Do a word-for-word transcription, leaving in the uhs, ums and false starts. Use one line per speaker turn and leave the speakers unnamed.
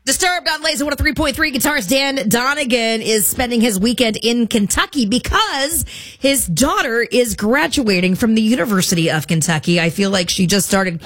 Disturbed on Laser one oh three point three. Guitarist Dan Donegan is spending his weekend in Kentucky because his daughter is graduating from the University of Kentucky. I feel like she just started